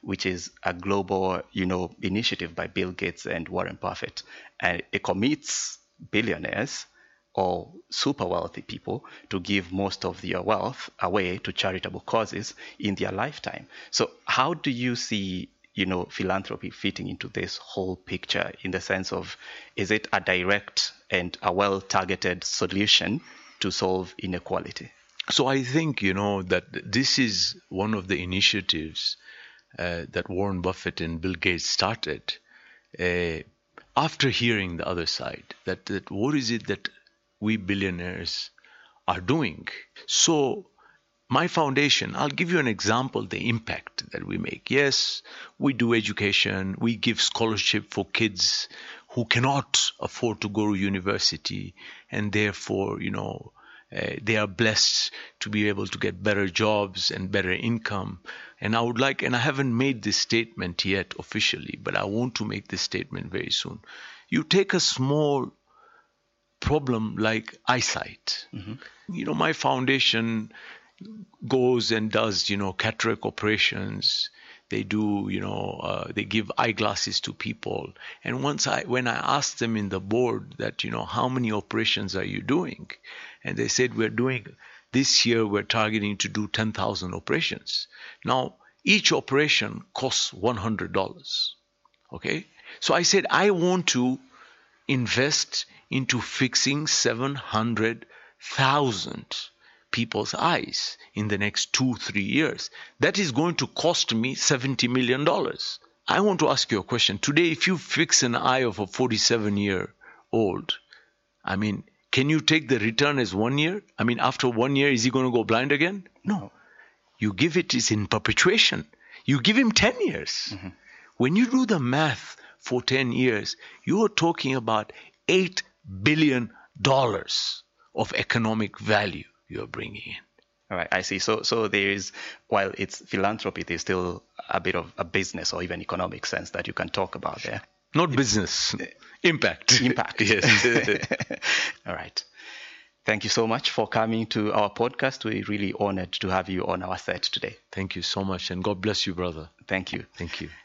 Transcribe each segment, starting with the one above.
which is a global, initiative by Bill Gates and Warren Buffett. And it commits billionaires or super wealthy people to give most of their wealth away to charitable causes in their lifetime. So how do you see, philanthropy fitting into this whole picture, in the sense of, is it a direct and a well-targeted solution to solve inequality? So I think, that this is one of the initiatives that Warren Buffett and Bill Gates started after hearing the other side, that what is it that we billionaires are doing. So my foundation, I'll give you an example, the impact that we make. Yes, we do education. We give scholarship for kids who cannot afford to go to university, and therefore, they are blessed to be able to get better jobs and better income. And I haven't made this statement yet officially, but I want to make this statement very soon. You take a small problem like eyesight. Mm-hmm. My foundation goes and does, cataract operations. They do, they give eyeglasses to people. And when I asked them in the board that, how many operations are you doing? And they said, this year we're targeting to do 10,000 operations. Now, each operation costs $100. Okay? So I said, I want to invest into fixing 700,000 people's eyes in the next 2-3 years. That is going to cost me $70 million. I want to ask you a question. Today, if you fix an eye of a 47-year-old, can you take the return as 1 year? After 1 year, is he going to go blind again? No. You give it is in perpetuation. You give him 10 years. Mm-hmm. When you do the math for 10 years, you are talking about $8 billion of economic value you're bringing in. All right, I see. So there is, while it's philanthropy, there's still a bit of a business or even economic sense that you can talk about there. Not business. Impact. Impact. Yes. All right. Thank you so much for coming to our podcast. We're really honored to have you on our set today. Thank you so much, and God bless you, brother. Thank you. Thank you.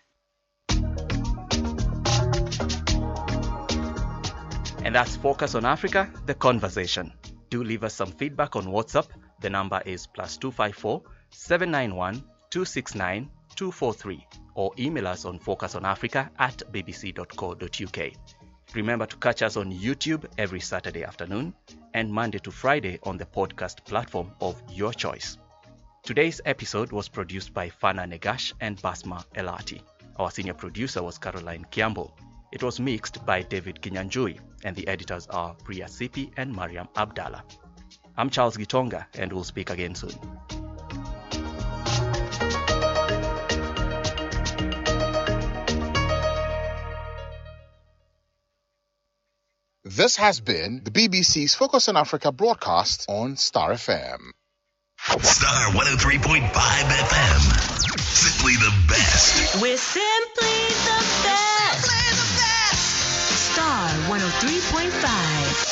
And that's Focus on Africa, the conversation. Do leave us some feedback on WhatsApp. The number is +254 791 269 243, or email us on focusonafrica@bbc.co.uk. Remember to catch us on YouTube every Saturday afternoon and Monday to Friday on the podcast platform of your choice. Today's episode was produced by Fana Negash and Basma Elati. Our senior producer was Caroline Kiambo. It was mixed by David Kinyanjui, and the editors are Priya Sipi and Mariam Abdallah. I'm Charles Gitonga, and we'll speak again soon. This has been the BBC's Focus on Africa broadcast on Star FM. Star 103.5 FM. Simply the best. We're simply the best. Star 103.5.